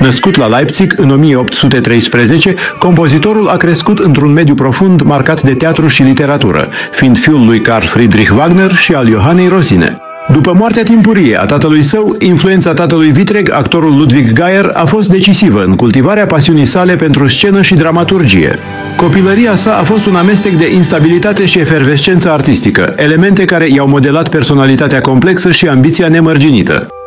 Născut la Leipzig în 1813, compozitorul a crescut într-un mediu profund marcat de teatru și literatură, fiind fiul lui Carl Friedrich Wagner și al Johannei Rosine. După moartea timpurie a tatălui său, influența tatălui vitreg, actorul Ludwig Geyer, a fost decisivă în cultivarea pasiunii sale pentru scenă și dramaturgie. Copilăria sa a fost un amestec de instabilitate și efervescență artistică, elemente care i-au modelat personalitatea complexă și ambiția nemărginită.